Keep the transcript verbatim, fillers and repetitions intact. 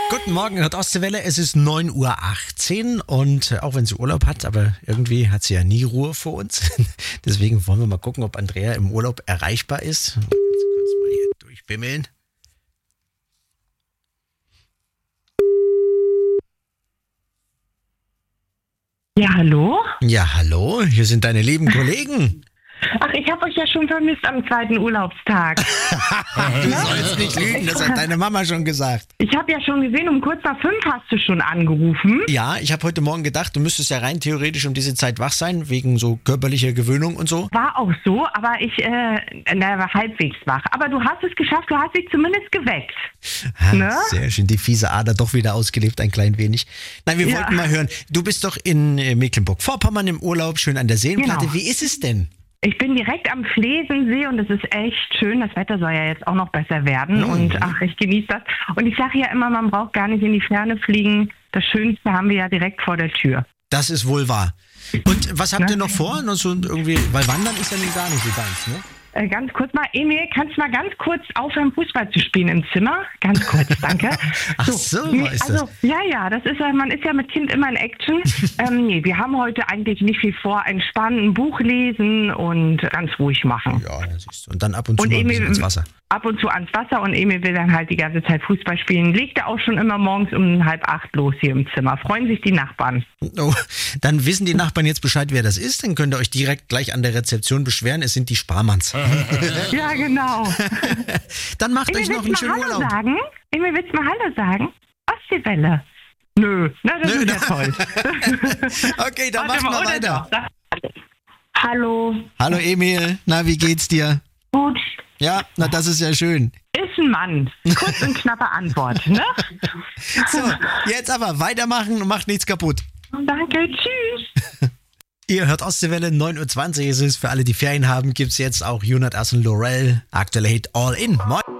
Guten Morgen, hört Ostseewelle. Es ist neun Uhr achtzehn und äh, auch wenn sie Urlaub hat, aber irgendwie hat sie ja nie Ruhe vor uns. Deswegen wollen wir mal gucken, ob Andrea im Urlaub erreichbar ist. Jetzt kurz mal hier durchbimmeln. Ja, hallo? Ja, hallo, hier sind deine lieben Kollegen. Ach, ich habe euch ja schon vermisst am zweiten Urlaubstag. Du sollst nicht lügen, das hat deine Mama schon gesagt. Ich habe ja schon gesehen, um kurz nach fünf hast du schon angerufen. Ja, ich habe heute Morgen gedacht, du müsstest ja rein theoretisch um diese Zeit wach sein, wegen so körperlicher Gewöhnung und so. War auch so, aber ich äh, na, war halbwegs wach. Aber du hast es geschafft, du hast dich zumindest geweckt. Ha, Ne? Sehr schön, die fiese Ader doch wieder ausgelebt, ein klein wenig. Nein, wir Ja. wollten mal hören, du bist doch in äh, Mecklenburg-Vorpommern im Urlaub, schön an der Seenplatte. Genau. Wie ist es denn? Ich bin direkt am Flesensee und es ist echt schön. Das Wetter soll ja jetzt auch noch besser werden. Mhm. Und ach, ich genieße das. Und ich sage ja immer, man braucht gar nicht in die Ferne fliegen. Das Schönste haben wir ja direkt vor der Tür. Das ist wohl wahr. Und was habt Ne? ihr noch vor? Noch so irgendwie, weil Wandern ist ja nun gar nicht so deins, ne? Äh, ganz kurz mal, Emil, kannst du mal ganz kurz aufhören, Fußball zu spielen im Zimmer? Ganz kurz, danke. Ach so, nee, ist also, das. ja, ja, das ist ja, man ist ja mit Kind immer in Action. ähm, nee, wir haben heute eigentlich nicht viel vor. Entspannen, ein Buch lesen und ganz ruhig machen. Ja, das ist und dann ab und zu Und mal ein bisschen Emil- ins Wasser. Ab und zu ans Wasser und Emil will dann halt die ganze Zeit Fußball spielen. Legt er auch schon immer morgens um halb acht los hier im Zimmer. Freuen sich die Nachbarn. Oh, dann wissen die Nachbarn jetzt Bescheid, wer das ist. Dann könnt ihr euch direkt gleich an der Rezeption beschweren. Es sind die Sparmanns. Ja, genau. Dann macht Emil, euch noch willst einen du mal schönen Hallo Urlaub. sagen? Emil, willst du mal Hallo sagen? Ostseewelle. Nö, na, das Nö, ist ja na. toll. Okay, dann Warte macht mal oder weiter. doch? Sag- Hallo. Hallo Emil, na, wie geht's dir? Gut. Ja, na, das ist ja schön. Ist ein Mann. Kurz und knappe Antwort, ne? So, jetzt aber weitermachen und macht nichts kaputt. Danke, tschüss. Ihr hört Ostseewelle, neun Uhr zwanzig ist es. Für alle, die Ferien haben, gibt's jetzt auch Jonas und Lorel. Aktuelle Hit All In. Moin.